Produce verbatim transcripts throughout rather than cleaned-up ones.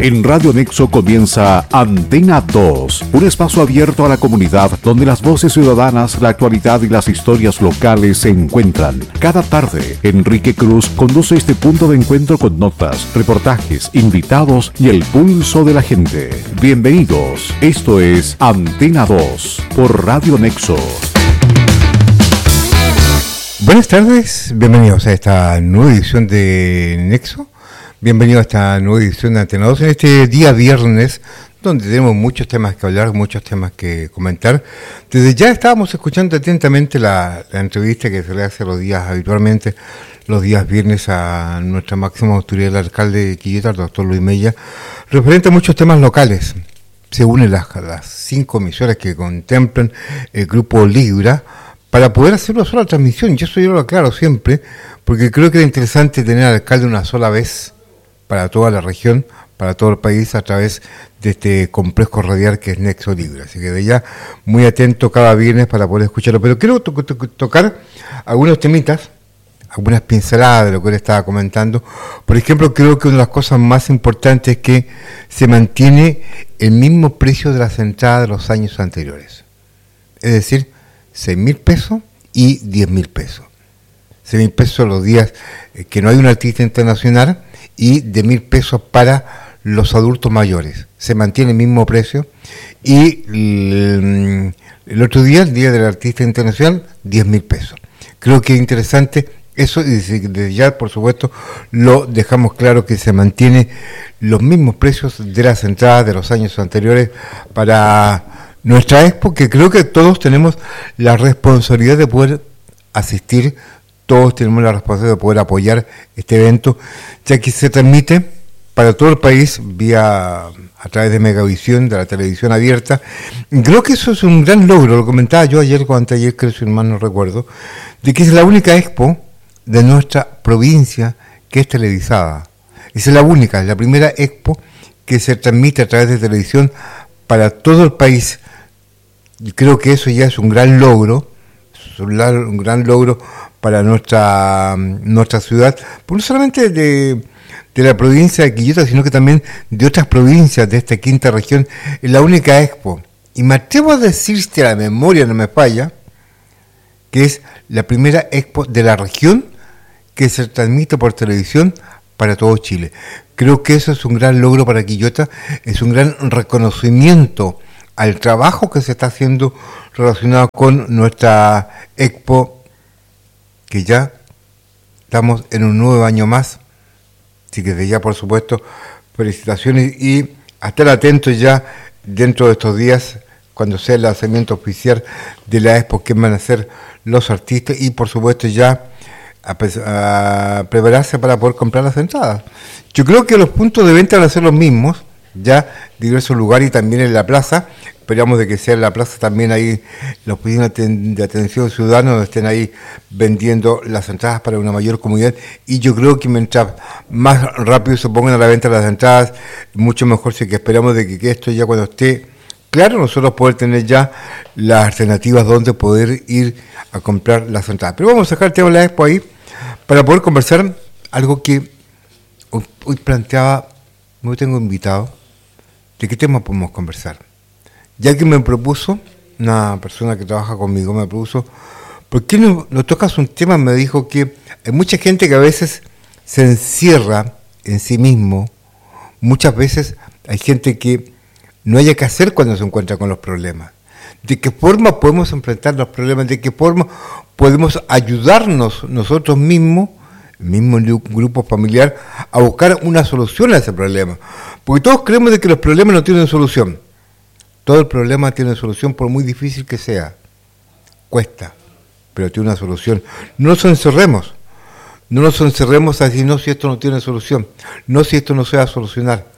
En Radio Nexo comienza Antena dos, un espacio abierto a la comunidad donde las voces ciudadanas, la actualidad y las historias locales se encuentran. Cada tarde, Enrique Cruz conduce este punto de encuentro con notas, reportajes, invitados y el pulso de la gente. Bienvenidos, esto es Antena dos por Radio Nexo. Buenas tardes, bienvenidos a esta nueva edición de Nexo. Bienvenido a esta nueva edición de Antena dos en este día viernes, donde tenemos muchos temas que hablar, muchos temas que comentar. Desde ya estábamos escuchando atentamente la, la entrevista que se le hace los días habitualmente, los días viernes, a nuestra máxima autoridad, el alcalde de Quillota, el doctor Luis Mella, referente a muchos temas locales. Se unen las, las cinco emisoras que contemplan el grupo Libra para poder hacer una sola transmisión. Yo eso yo lo aclaro siempre, porque creo que era interesante tener al alcalde una sola vez para toda la región, para todo el país, a través de este complejo radial que es Nexo Libre. Así que de ya muy atento cada viernes para poder escucharlo. Pero quiero to- to- tocar algunos temitas, algunas pinceladas de lo que él estaba comentando. Por ejemplo, creo que una de las cosas más importantes es que se mantiene el mismo precio de las entradas de los años anteriores. Es decir, seis mil pesos y diez mil pesos. seis mil pesos los días eh, que no hay un artista internacional, y de mil pesos para los adultos mayores. Se mantiene el mismo precio. Y el, el otro día, el día del artista internacional, diez mil pesos. Creo que es interesante eso, y desde ya, por supuesto, lo dejamos claro que se mantiene los mismos precios de las entradas de los años anteriores para nuestra expo, que creo que todos tenemos la responsabilidad de poder asistir. Todos tenemos la responsabilidad de poder apoyar este evento, ya que se transmite para todo el país vía a través de Megavisión, de la televisión abierta. Creo que eso es un gran logro, lo comentaba yo ayer o anteayer, creo, si mal no recuerdo, de que es la única expo de nuestra provincia que es televisada. Esa es la única, la primera expo que se transmite a través de televisión para todo el país. Y creo que eso ya es un gran logro, es un, un gran logro para nuestra nuestra ciudad, pues no solamente de, de la provincia de Quillota, sino que también de otras provincias de esta quinta región. Es la única expo, y me atrevo a decir, si la memoria no me falla, que es la primera expo de la región que se transmite por televisión para todo Chile. Creo que eso es un gran logro para Quillota, es un gran reconocimiento al trabajo que se está haciendo relacionado con nuestra expo, que ya estamos en un nuevo año más. Así que de ya, por supuesto, felicitaciones, y a estar atentos ya dentro de estos días, cuando sea el lanzamiento oficial de la expo, que van a ser los artistas, y por supuesto ya a, a prepararse para poder comprar las entradas. Yo creo que los puntos de venta van a ser los mismos, ya diversos lugares, y también en la plaza. Esperamos de que sea en la plaza también ahí la oficina de atención ciudadana, donde estén ahí vendiendo las entradas para una mayor comunidad. Y yo creo que mientras más rápido se pongan a la venta las entradas, mucho mejor. Sí, que esperamos de que, que esto ya, cuando esté claro, nosotros poder tener ya las alternativas donde poder ir a comprar las entradas. Pero vamos a dejar el tema de la expo ahí para poder conversar algo que hoy, hoy planteaba. No tengo invitado. ¿De qué tema podemos conversar? Ya que me propuso, una persona que trabaja conmigo me propuso, ¿por qué no, no tocas un tema? Me dijo que hay mucha gente que a veces se encierra en sí mismo. Muchas veces hay gente que no haya que hacer cuando se encuentra con los problemas. ¿De qué forma podemos enfrentar los problemas? ¿De qué forma podemos ayudarnos nosotros mismos, el mismo grupo familiar, a buscar una solución a ese problema? Porque todos creemos de que los problemas no tienen solución. Todo el problema tiene solución, por muy difícil que sea. Cuesta, pero tiene una solución. No nos encerremos. No nos encerremos a decir, no, si esto no tiene solución. No, si esto no se va a solucionar.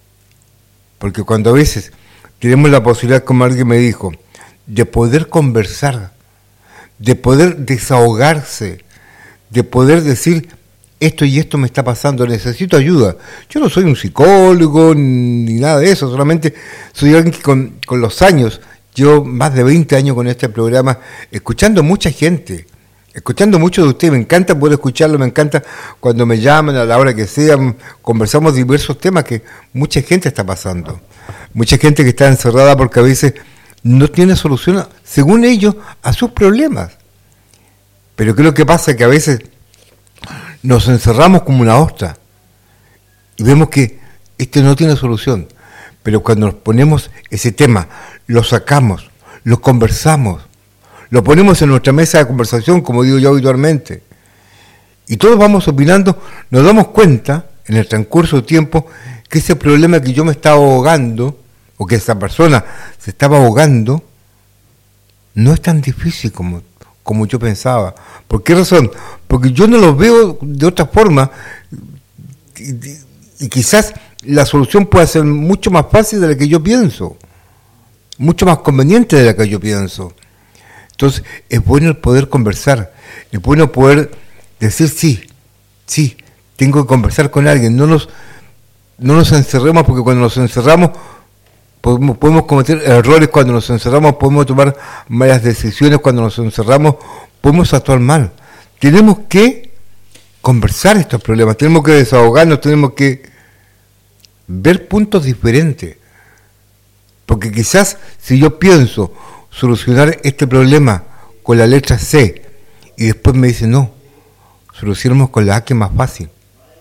Porque cuando a veces tenemos la posibilidad, como alguien me dijo, de poder conversar, de poder desahogarse, de poder decir, esto y esto me está pasando, necesito ayuda. Yo no soy un psicólogo ni nada de eso, solamente soy alguien que con, con los años, llevo más de veinte años con este programa, escuchando mucha gente, escuchando mucho de usted, me encanta poder escucharlo, me encanta cuando me llaman a la hora que sea, conversamos diversos temas que mucha gente está pasando, mucha gente que está encerrada porque a veces no tiene solución, según ellos, a sus problemas. Pero ¿qué es lo que pasa? Que a veces nos encerramos como una ostra y vemos que este no tiene solución, pero cuando nos ponemos ese tema, lo sacamos, lo conversamos, lo ponemos en nuestra mesa de conversación, como digo yo habitualmente, y todos vamos opinando, nos damos cuenta en el transcurso del tiempo que ese problema que yo me estaba ahogando, o que esa persona se estaba ahogando, no es tan difícil como, como yo pensaba. ¿Por qué razón? Porque yo no lo veo de otra forma, y, y quizás la solución pueda ser mucho más fácil de la que yo pienso, mucho más conveniente de la que yo pienso. Entonces, es bueno el poder conversar, es bueno poder decir sí, sí, tengo que conversar con alguien, no nos, no nos encerremos, porque cuando nos encerramos podemos, podemos cometer errores, cuando nos encerramos podemos tomar malas decisiones, cuando nos encerramos podemos actuar mal. Tenemos que conversar estos problemas, tenemos que desahogarnos, tenemos que ver puntos diferentes, porque quizás si yo pienso solucionar este problema con la letra C y después me dicen no, solucionemos con la A, que es más fácil,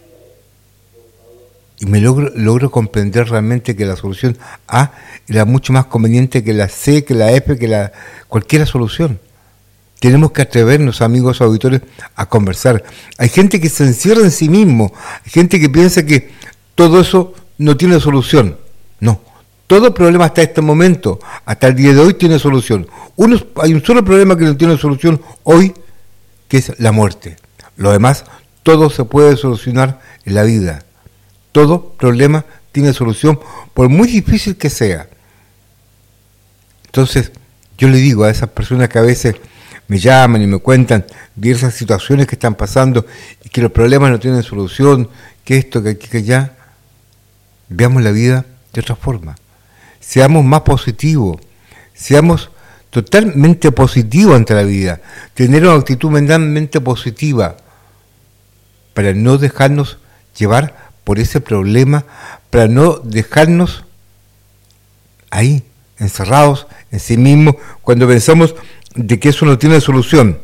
y me logro, logro comprender realmente que la solución A era mucho más conveniente que la C, que la F, que la cualquier solución. Tenemos que atrevernos, amigos auditores, a conversar. Hay gente que se encierra en sí mismo, hay gente que piensa que todo eso no tiene solución. No, todo problema hasta este momento, hasta el día de hoy, tiene solución. Uno, hay un solo problema que no tiene solución hoy, que es la muerte. Lo demás, todo se puede solucionar en la vida. Todo problema tiene solución, por muy difícil que sea. Entonces, yo le digo a esas personas que a veces me llaman y me cuentan diversas situaciones que están pasando y que los problemas no tienen solución, que esto, que aquí, que allá, veamos la vida de otra forma. Seamos más positivos, seamos totalmente positivos ante la vida, tener una actitud mentalmente positiva para no dejarnos llevar por ese problema, para no dejarnos ahí, encerrados en sí mismos, cuando pensamos de que eso no tiene solución.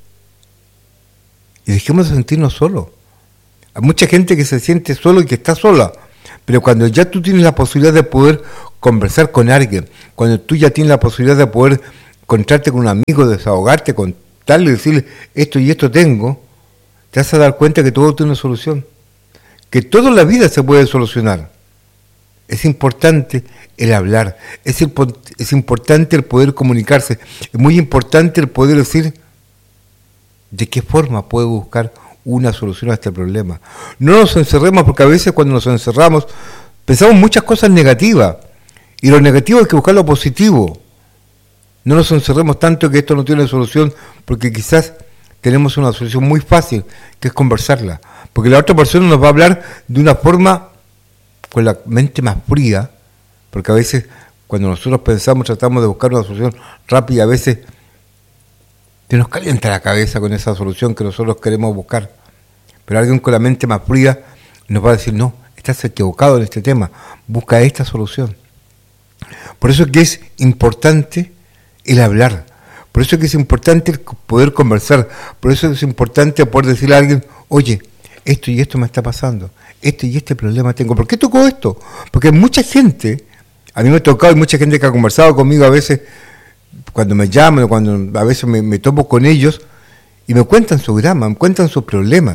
Y dejemos de sentirnos solos. Hay mucha gente que se siente solo y que está sola, pero cuando ya tú tienes la posibilidad de poder conversar con alguien, cuando tú ya tienes la posibilidad de poder encontrarte con un amigo, desahogarte, contarle y decirle esto y esto tengo, te vas a dar cuenta que todo tiene una solución, que toda la vida se puede solucionar. Es importante el hablar, es, impo- es importante el poder comunicarse, es muy importante el poder decir de qué forma puedo buscar una solución a este problema. No nos encerremos, porque a veces cuando nos encerramos pensamos muchas cosas negativas, y lo negativo hay que buscar lo positivo. No nos encerremos tanto que esto no tiene solución, porque quizás tenemos una solución muy fácil, que es conversarla, porque la otra persona nos va a hablar de una forma con la mente más fría, porque a veces cuando nosotros pensamos, tratamos de buscar una solución rápida, a veces se nos calienta la cabeza con esa solución que nosotros queremos buscar, pero alguien con la mente más fría nos va a decir, no, estás equivocado en este tema, busca esta solución. Por eso es que es importante el hablar, por eso es que es importante el poder conversar, por eso es importante poder decirle a alguien, oye, esto y esto me está pasando, este y este problema tengo. ¿Por qué tocó esto? Porque hay mucha gente, a mí me ha tocado, hay mucha gente que ha conversado conmigo a veces, cuando me llaman, cuando a veces me, me topo con ellos, y me cuentan su drama, me cuentan sus problemas.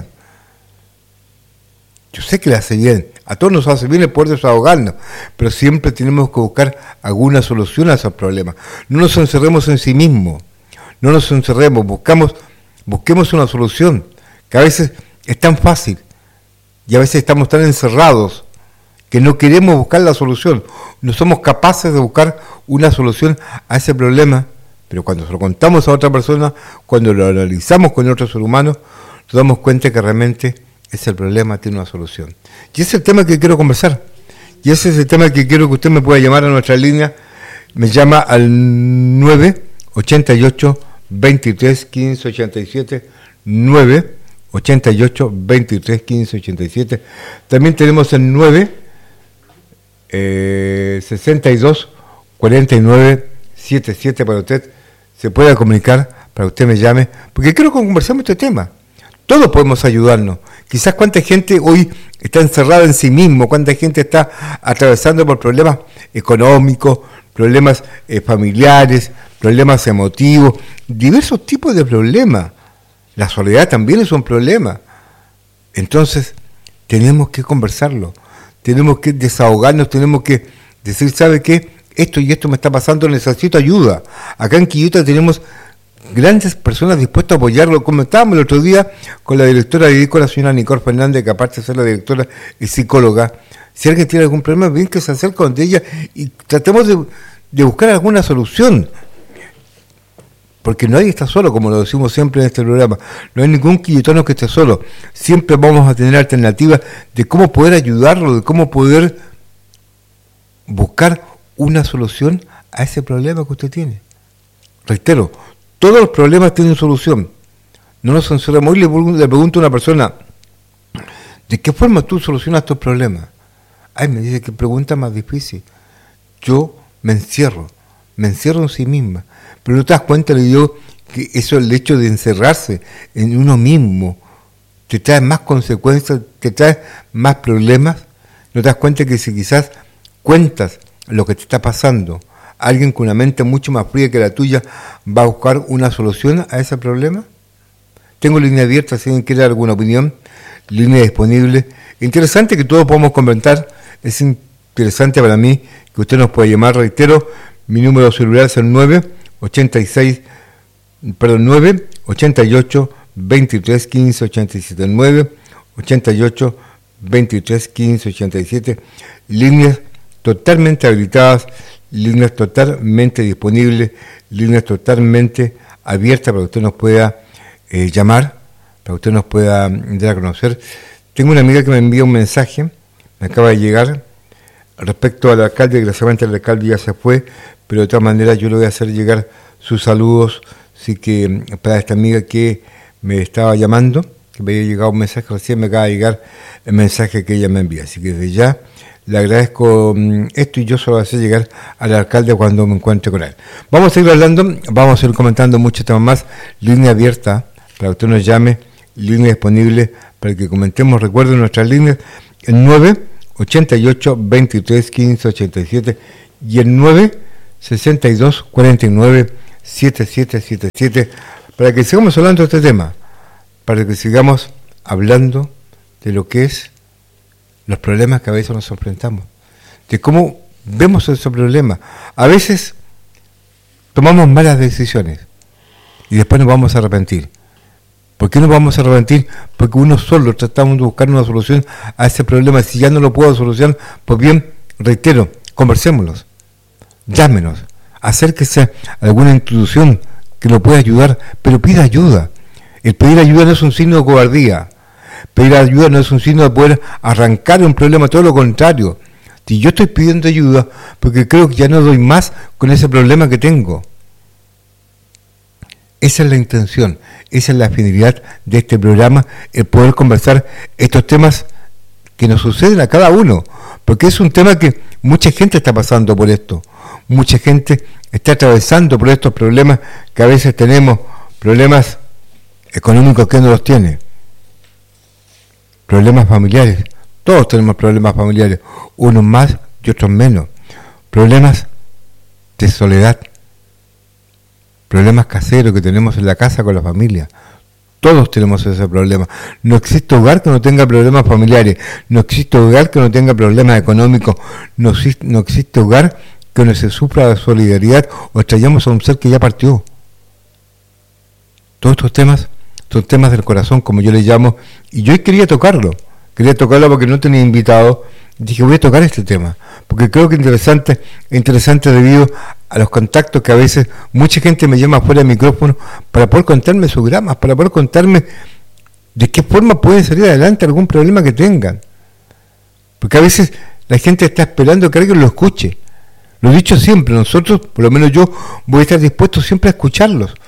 Yo sé que le hace bien, a todos nos hace bien el poder desahogarnos, pero siempre tenemos que buscar alguna solución a esos problemas. No nos encerremos en sí mismos, no nos encerremos, buscamos, busquemos una solución, que a veces es tan fácil, y a veces estamos tan encerrados que no queremos buscar la solución, no somos capaces de buscar una solución a ese problema, pero cuando se lo contamos a otra persona, cuando lo analizamos con otro ser humano, nos damos cuenta que realmente ese problema tiene una solución. Y ese es el tema que quiero conversar, y ese es el tema que quiero que usted me pueda llamar a nuestra línea, me llama al nueve ochenta y ocho, veintitrés quince ochenta y siete, nueve ochenta y ocho veintitrés quince ochenta y siete. También tenemos el nueve sesenta y dos cuarenta y nueve setenta y siete para usted se pueda comunicar, para que usted me llame, porque quiero que conversemos este tema. Todos podemos ayudarnos. Quizás cuánta gente hoy está encerrada en sí mismo, cuánta gente está atravesando por problemas económicos, problemas eh, familiares, problemas emotivos, diversos tipos de problemas. La soledad también es un problema. Entonces, tenemos que conversarlo, tenemos que desahogarnos, tenemos que decir, ¿sabe qué? Esto y esto me está pasando, necesito ayuda. Acá en Quillota tenemos grandes personas dispuestas a apoyarlo. Comentábamos el otro día con la directora de IDICO, la señora Nicole Fernández, que aparte de ser la directora, es psicóloga. Si alguien tiene algún problema, bien que se acerque donde ella y tratemos de, de buscar alguna solución. Porque nadie está solo, como lo decimos siempre en este programa. No hay ningún quillotano que esté solo. Siempre vamos a tener alternativas de cómo poder ayudarlo, de cómo poder buscar una solución a ese problema que usted tiene. Reitero, todos los problemas tienen solución. No nos censuramos. Hoy le, le pregunto a una persona, ¿de qué forma tú solucionas estos problemas? Ay, me dice, qué pregunta más difícil. Yo me encierro, me encierro en sí misma. Pero no te das cuenta, le digo, que eso, el hecho de encerrarse en uno mismo, te trae más consecuencias, te trae más problemas. No te das cuenta que si quizás cuentas lo que te está pasando, alguien con una mente mucho más fría que la tuya va a buscar una solución a ese problema. Tengo línea abierta, si alguien quiere alguna opinión, línea disponible. Interesante que todos podamos comentar, es interesante para mí que usted nos pueda llamar, reitero, mi número celular es el nueve ochenta y seis, perdón, nueve ochenta y ocho veintitrés quince ochenta y siete, nueve ochenta y ocho veintitrés quince ochenta y siete, líneas totalmente habilitadas, líneas totalmente disponibles, líneas totalmente abiertas para que usted nos pueda eh, llamar, para que usted nos pueda dar a conocer. Tengo una amiga que me envía un mensaje, me acaba de llegar, respecto al alcalde. Desgraciadamente el alcalde ya se fue, pero de todas maneras yo le voy a hacer llegar sus saludos, así que para esta amiga que me estaba llamando, que me había llegado un mensaje, recién me acaba de llegar el mensaje que ella me envía, así que desde ya le agradezco esto y yo se lo voy a hacer llegar al alcalde cuando me encuentre con él. Vamos a seguir hablando, vamos a ir comentando muchos temas más, línea abierta para que usted nos llame, línea disponible para que comentemos. Recuerden nuestras líneas, el nueve ochenta y ocho veintitrés quince ochenta y siete y el nueve sesenta y dos cuarenta y nueve setenta y siete setenta y siete, para que sigamos hablando de este tema, para que sigamos hablando de lo que es los problemas que a veces nos enfrentamos, de cómo vemos esos problemas. A veces tomamos malas decisiones y después nos vamos a arrepentir. ¿Por qué nos vamos a arrepentir? Porque uno solo tratamos de buscar una solución a ese problema. Si ya no lo puedo solucionar, pues bien, reitero, conversémoslos, llámenos, acérquese a alguna institución que lo pueda ayudar, pero pida ayuda. El pedir ayuda no es un signo de cobardía. Pedir ayuda no es un signo de poder arrancar un problema, todo lo contrario. Si yo estoy pidiendo ayuda, porque creo que ya no doy más con ese problema que tengo. Esa es la intención, esa es la finalidad de este programa, el poder conversar estos temas que nos suceden a cada uno, porque es un tema que mucha gente está pasando por esto, mucha gente está atravesando por estos problemas que a veces tenemos, problemas económicos que no los tiene, problemas familiares, todos tenemos problemas familiares, unos más y otros menos, problemas de soledad, problemas caseros que tenemos en la casa con la familia. Todos tenemos ese problema. No existe hogar que no tenga problemas familiares, no existe hogar que no tenga problemas económicos, no existe, no existe hogar que no se sufra de solidaridad o extrañamos a un ser que ya partió. Todos estos temas son temas del corazón, como yo les llamo, y yo hoy quería tocarlo, quería tocarlo porque no tenía invitado. Dije, voy a tocar este tema, porque creo que es interesante, interesante debido a los contactos que a veces mucha gente me llama fuera del micrófono para poder contarme sus dramas, para poder contarme de qué forma pueden salir adelante algún problema que tengan. Porque a veces la gente está esperando que alguien lo escuche. Lo he dicho siempre, nosotros, por lo menos yo, voy a estar dispuesto siempre a escucharlos.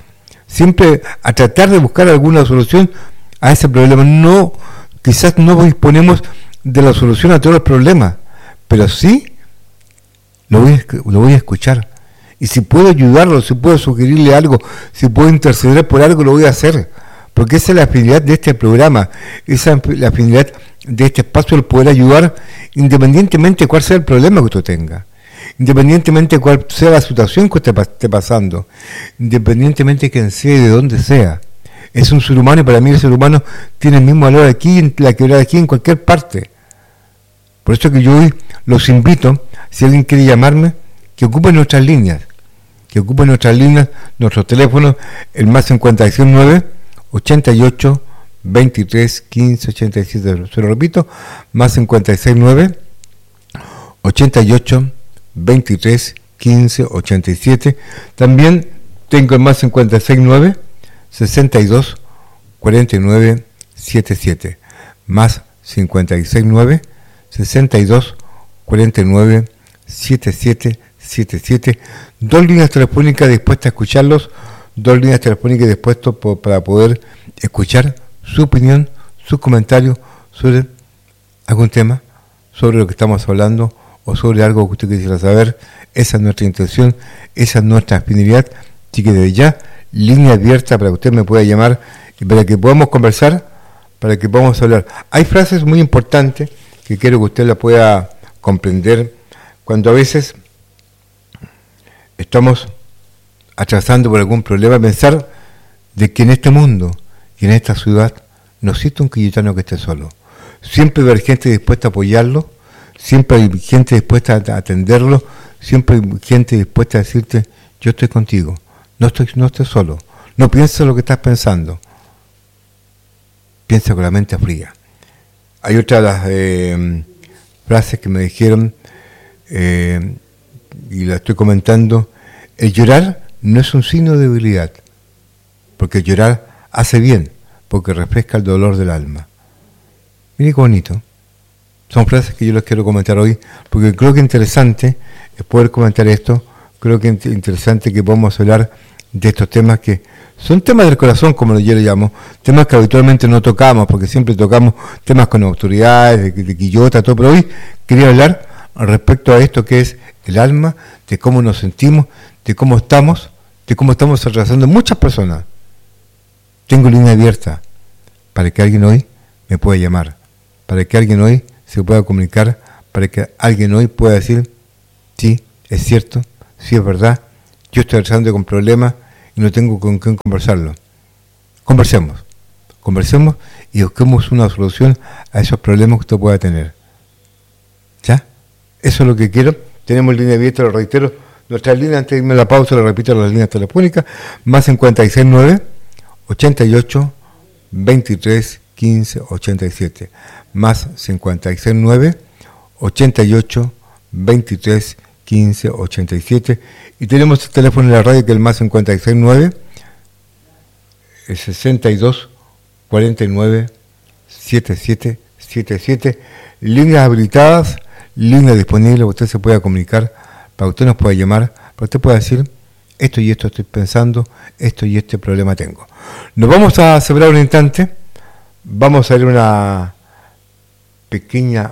siempre a tratar de buscar alguna solución a ese problema. No, quizás no disponemos de la solución a todos los problemas, pero sí lo voy a, lo voy a escuchar. Y si puedo ayudarlo, si puedo sugerirle algo, si puedo interceder por algo, lo voy a hacer. Porque esa es la finalidad de este programa, esa es la finalidad de este espacio, el poder ayudar independientemente de cuál sea el problema que usted tenga, independientemente de cuál sea la situación que usted esté pasando, independientemente de quién sea y de dónde sea. Es un ser humano y para mí el ser humano tiene el mismo valor aquí, en la quebrada, aquí, en cualquier parte. Por eso que yo hoy los invito, si alguien quiere llamarme, que ocupen nuestras líneas, que ocupen nuestras líneas, nuestros teléfonos, el más cincuenta y seis nueve, ochenta y ocho, veintitrés, quince, ochenta y siete. Se lo repito, más cincuenta y seis nueve, ochenta y ocho, veintitrés, quince, ochenta y siete. También tengo el más cincuenta y seis nueve, sesenta y dos, cuarenta y nueve, setenta y siete. Más cincuenta y seis nueve, sesenta y dos, cuarenta y nueve, setenta y siete, setenta y siete. Dos líneas telefónicas dispuestas a escucharlos, dos líneas telefónicas dispuestas por, para poder escuchar su opinión, sus comentarios sobre algún tema, sobre lo que estamos hablando o sobre algo que usted quisiera saber. Esa es nuestra intención, esa es nuestra finalidad. Así que desde ya, línea abierta para que usted me pueda llamar y para que podamos conversar, para que podamos hablar. Hay frases muy importantes que quiero que usted la pueda comprender cuando a veces estamos atravesando por algún problema, pensar de que en este mundo y en esta ciudad no existe un quillotano que esté solo. Siempre va a haber gente dispuesta a apoyarlo, siempre hay gente dispuesta a atenderlo, siempre hay gente dispuesta a decirte, yo estoy contigo, no estoy, no estoy solo, no pienses lo que estás pensando, piensa con la mente fría. Hay otra de las eh, frases que me dijeron, eh, y la estoy comentando, el llorar no es un signo de debilidad, porque llorar hace bien, porque refresca el dolor del alma. Mire qué bonito. Son frases que yo les quiero comentar hoy, porque creo que es interesante poder comentar esto, creo que es interesante que podamos hablar de estos temas que son temas del corazón, como yo le llamo, temas que habitualmente no tocamos, porque siempre tocamos temas con autoridades, de, de quillota, todo, pero hoy quería hablar respecto a esto que es el alma, de cómo nos sentimos, de cómo estamos, de cómo estamos atrasando muchas personas. Tengo línea abierta para que alguien hoy me pueda llamar, para que alguien hoy se pueda comunicar, para que alguien hoy pueda decir, sí, es cierto, sí es verdad, yo estoy atravesando con problemas y no tengo con quién conversarlo. Conversemos, conversemos y busquemos una solución a esos problemas que usted pueda tener. ¿Ya? Eso es lo que quiero. Tenemos línea abierta, lo reitero. Nuestra línea, antes de irme a la pausa, lo repito, las líneas telefónicas, más cincuenta y seis nueve, ochenta y ocho, veintitrés, quince, ochenta y siete. Más cincuenta y seis nueve, ochenta y ocho, veintitrés, quince, ochenta y siete. Y tenemos el teléfono en la radio que es el más cincuenta y seis nueve, sesenta y dos, cuarenta y nueve, setenta y siete, setenta y siete. Líneas habilitadas, líneas disponibles, usted se pueda comunicar, para que usted nos pueda llamar, para que usted pueda decir, esto y esto estoy pensando, esto y este problema tengo. Nos vamos a celebrar un instante, vamos a ir a una pequeña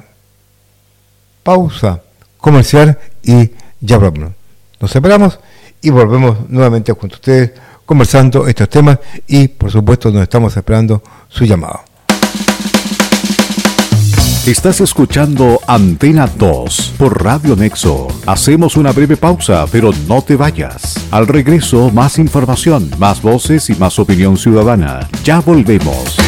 pausa comercial y ya volvemos. Nos separamos y volvemos nuevamente junto a ustedes conversando estos temas y por supuesto nos estamos esperando su llamado. Estás escuchando Antena dos por Radio Nexo. Hacemos una breve pausa, pero no te vayas. Al regreso, más información, más voces y más opinión ciudadana. Ya volvemos.